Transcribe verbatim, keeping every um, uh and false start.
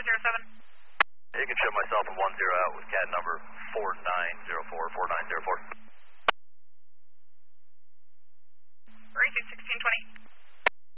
zero seven. You can show myself a one zero out with C A D number four nine zero four, four nine zero four.